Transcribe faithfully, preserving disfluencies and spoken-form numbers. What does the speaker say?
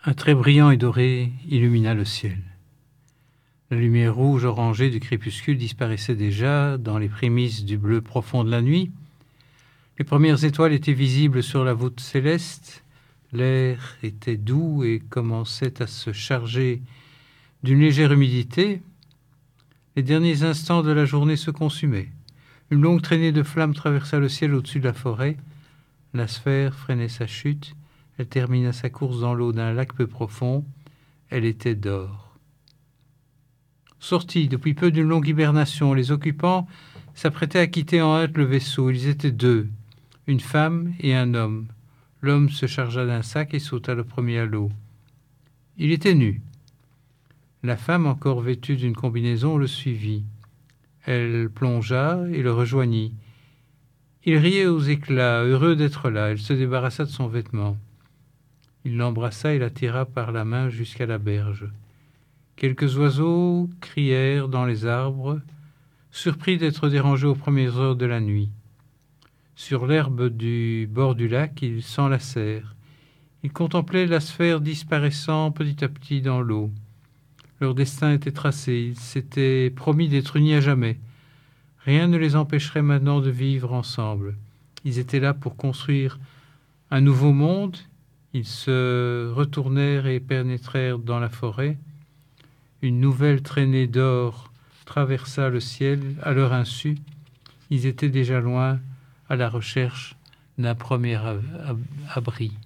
Un trait brillant et doré illumina le ciel. La lumière rouge orangée du crépuscule disparaissait déjà dans les prémices du bleu profond de la nuit. Les premières étoiles étaient visibles sur la voûte céleste. L'air était doux et commençait à se charger d'une légère humidité. Les derniers instants de la journée se consumaient. Une longue traînée de flammes traversa le ciel au-dessus de la forêt. La sphère freinait sa chute. Elle termina sa course dans l'eau d'un lac peu profond. Elle était d'or. Sortis depuis peu d'une longue hibernation, les occupants s'apprêtaient à quitter en hâte le vaisseau. Ils étaient deux, une femme et un homme. L'homme se chargea d'un sac et sauta le premier à l'eau. Il était nu. La femme, encore vêtue d'une combinaison, le suivit. Elle plongea et le rejoignit. Il riait aux éclats, heureux d'être là. Elle se débarrassa de son vêtement. Il l'embrassa et la tira par la main jusqu'à la berge. Quelques oiseaux crièrent dans les arbres, surpris d'être dérangés aux premières heures de la nuit. Sur l'herbe du bord du lac, ils s'enlacèrent. Ils contemplaient la sphère disparaissant petit à petit dans l'eau. Leur destin était tracé, ils s'étaient promis d'être unis à jamais. Rien ne les empêcherait maintenant de vivre ensemble. Ils étaient là pour construire un nouveau monde. Ils se retournèrent et pénétrèrent dans la forêt. Une nouvelle traînée d'or traversa le ciel à leur insu. Ils étaient déjà loin à la recherche d'un premier ab- ab- abri.